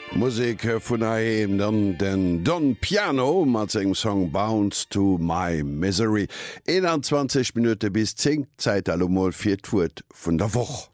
Musik vun aem dann den Don Piano mat engem Song Bounce to My Misery. 21 Minuten bis 10 Zeit allmoll fir d'Wurt vun der Woch.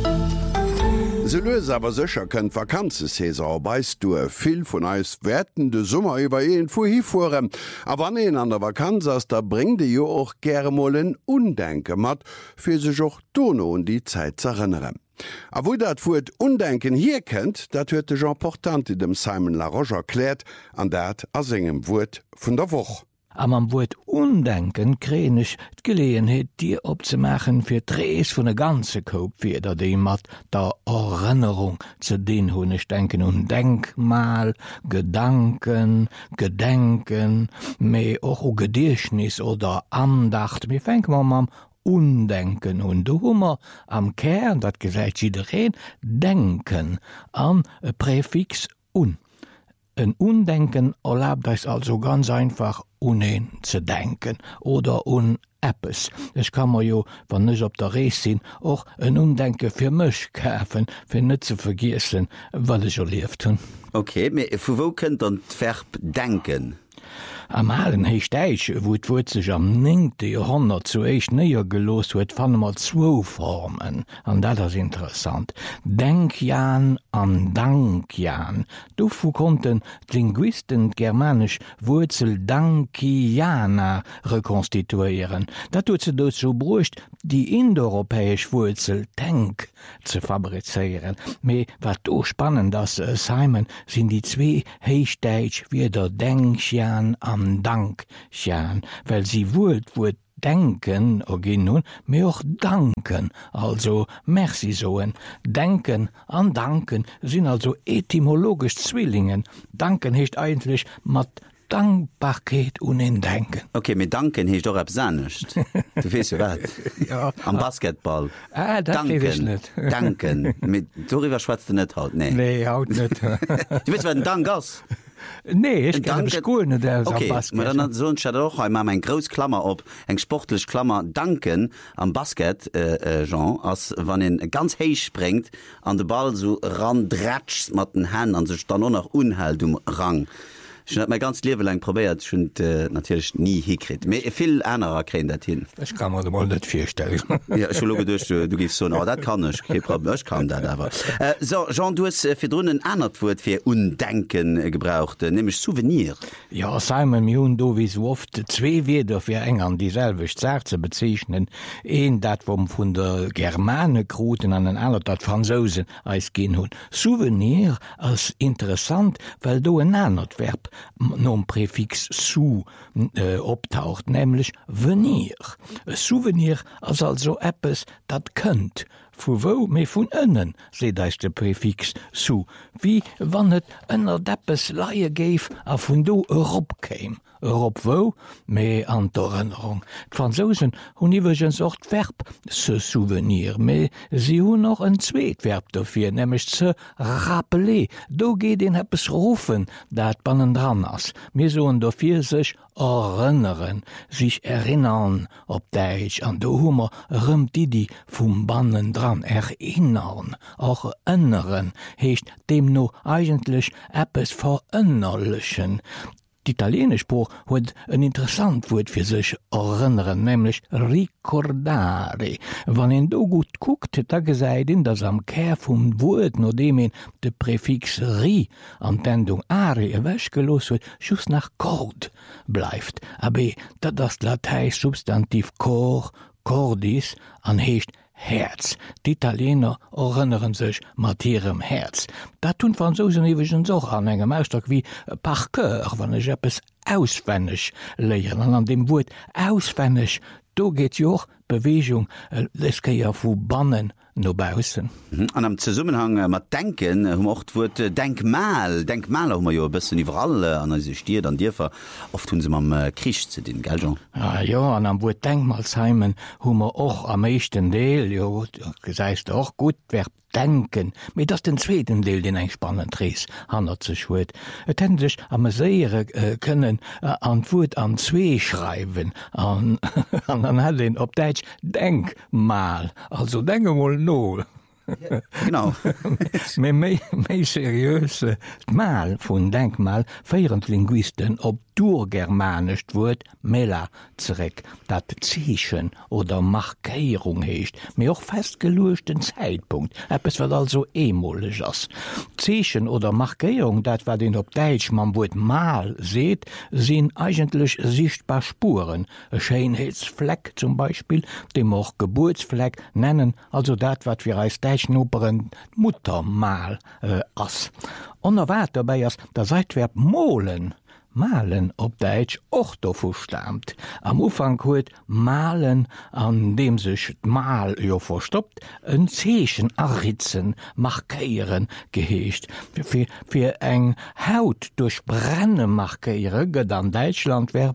Se loes awer secher kënnt Vakanzeseser beist du vill vun eis wertende Summer iwwer een vu hifuerem. A wann een an der Vakanz ass, da bring de jo och germollen Undenke mat, fir sech och Dono und die Zeit zerrinneren. A wo dat Wurt Undenken hier kennt, dat huet de Jean Portanti dem Simon La Roche erklärt, an dat as engem Wurt vun der Woch. Am Wort Undenken kreenech d'Geleenheet Dir opzemachen fir d'Rees vun e ganze Koop wieder de mat der Erinnerung ze den hunnech denken und Denkmal, Gedanken, Gedenken, méi och o Gedächtnis oder Andacht. Mir fängt man am Undenken und du Hummer am Kern, dat gesäit jidereen, denken an e Präfix un. Ein Undenken erlaubt es also ganz einfach, uneen zu denken oder Appes. Es kann man jo, wann ich op der Rees sinn, auch ein Undenke für mich kaufen, für nicht zu vergessen, was ich erlebt hun. Okay, für wo könnt dann Verb denken? Am allen Hechtdeich, wo sich am 9. Jahrhundert zuerst näher gelost huet, fann mal 2 Formen. Und das ist interessant. Denkjan an Dankjan. Dofu konnten Linguisten germanisch Wurzel Dankiana rekonstituieren. Dat tut sie dazu brucht, die indoeuropäische Wurzel Denk zu fabrizieren. Me wat do spannend das Simon sind die 2 Hechtdeich wieder Denkjan an Dankjan, weil sie wollt denken gin nun mir auch danken, also merci soen. Denken an danken sind also etymologisch Zwillingen. Danken hecht eigentlich mat Dankbarkeit und in Denken. Okay, mit Danken hecht doch absannecht. Du weißt ja, ja. Am Basketball. Das danken, nicht. Danken. Mit darüber schwatzt du nicht haut, nee. Nee, haut nicht. Du weißt, was ein Dank ist? Nee, ich kann nicht gut, der okay, aber dann so ein auch einmal ein groß Klammer ob ein sportlich Klammer danken am Basket Jean, als wann ihn ganz heiß springt an den Ball so randratsch mit den Händen und sich dann auch noch unhält Rang. Ich habe mein ganz Leben lang probiert, ich natürlich nie hingekriegt. Viel anderer kriegen das hin. Ich kann mir mal nicht vorstellen. Ja, du gibst so, no, das kann ich. Ich kann das aber. So, Jean, du hast für drinnen ein anderes Wort für Undenken gebraucht, nämlich Souvenir. Ja, Simon, wir haben da wie so oft 2 Wörter für eng an dieselbe Sache zu bezeichnen. Ein, das von der Germanen kruten an den anderen, das Franzosen als gehen haben. Souvenir ist interessant, weil da ein anderes Verb nom Präfix sou optaucht, nämlich venir. E Souvenir als also etwas, dat könnt. Vu wo me vun ënnen, se deis de Präfix sou, wie wann et ënner deppes Laie geif a vun do Europa kéim. Europa wo? Me an d'Erinnerung. D'Franzosen hunn iwwergens ocht Verb se Souvenir, me si hunn noch en Zweetverb dofir, nämlich ze rappeler. Do geht den heppes rufen, dat bannen dran ass. Mir soen dofir sech erinnern, sich erinnern op Deitsch an do Hummer rëmmt die vum Bannen dran erinnern, auch erinnern hecht dem no eigentlich etwas verännerlichen. D'Italienisch Spruch huet ein interessant Wort für sich erinnern, nämlich ricordare. Wann en do gut guckt, da gesäit in, dass am Kern vom Wort, no dem en de Präfix ri an d'Endung are wäschgelos huet, just nach Cord bleibt. Aber dat das Latein Substantiv cor, cordis, an hecht Herz. Die Italiener erinnern sich mit ihrem Herz. Das tun Franzosen übrigens auch an einem Ausdruck wie par cœur, wenn ich etwas auswendig lerne. Und an dem Wort auswendig, da geht ja auch Bewegung, das kann ja von Bannen no bausen. An am Zusammenhang mat denken mocht wurt Denkmal haben wir jo bisssen überall an existiert an Dir oft hun se am Krich zu den Gel. Ja, an am Wort Denkmalsheimen hummer och am meisten Deel, jo geseist auch gut wer denken, mit das den zweiten Deel den eng spannend Rees handelt sich huet. Et hätten sich am Säiere können an Wut an 2 schreiben an hat den op Deitsch Denkmal, also denke wohl no. Genau. méi seriös Mal vun Denkmal féieren Linguisten op durgermanecht Wut Mela zereck, dat Zeechen oder Markéierung heecht, méi och festgeluchten Zeitpunkt, Äppes wat also emolech ass. Zeechen oder Markéierung, dat wat den op Deitsch man Wut mal seet, sinn eigentlech sichtbar Spuren, e Scheinheitsfleck zum Beispiel, dem och Geburtsfleck nennen, also dat wat wir als Deitschnoperen Muttermal ass. Onerwart dabei ass der Seitwerb molen. Malen op Deitsch och dofu stammt. Am Ufang huet Malen, an dem sech Mal jo verstoppt, en Zeechen arritzen, markéieren geheescht. Fir eng Haut durch Brenne markéiere gëtt an Deitschlandwerb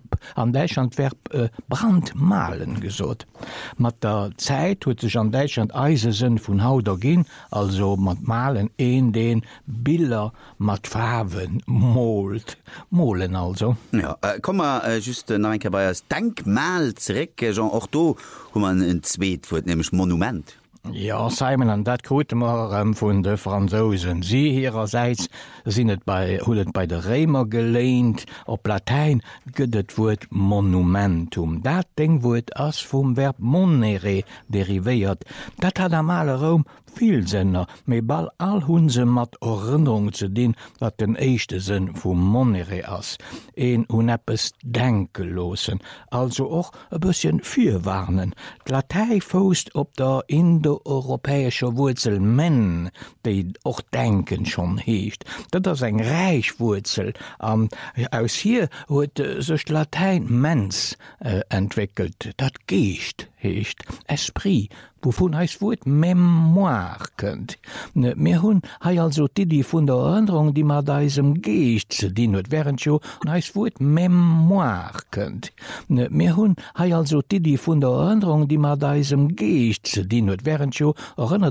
Brandmalen gesot. Mat der Zeit huet sech an Deitschland Eisesen vun Hauder ginn, also mat Malen den Bilder mat Farben molt. Molen also. Ja, komm mal just enke bei als Denkmal zurück, Jean Orto, wo man en Zweet wurt, nämlich Monument. Ja, Simon, an dat Grotemer vun de Franzosen. Sie ihrerseits sinnet huet bei de Remer gelehnt, op Latein gëtt wurt Monumentum. Dat Ding wurt ass vum Verb monere derivéiert. Dat hat am alle Rom viel Sänner, méi ball all hunse mat Erinnerung ze dien, wat den echte Sinn vum monere ass. Hun Appes denkelosen, also och e bëssen fürwarnen. Latei foust op der indoeuropäescher Wurzel men, déi och denken schon heecht. Dat ass eng Reichwurzel. Aus hier huet sech Latein mens entwickelt, dat Geest heecht, Esprit, wovon heis Wut Memoire kënnt. Mir hunn hai also die vun der Erinnerung, die mat daisem Geest ze dien huet, während jo heis Wut Memoire kënnt. Mir hunn hai also die vun der Erinnerung, die mat daisem Geest ze dien huet, während jo erinnert